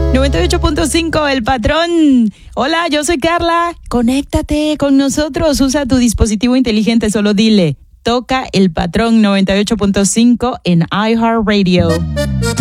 98.5, El Patrón. Hola, yo soy Carla. Conéctate con nosotros. Usa tu dispositivo inteligente. Solo dile, toca El Patrón 98.5 en iHeartRadio.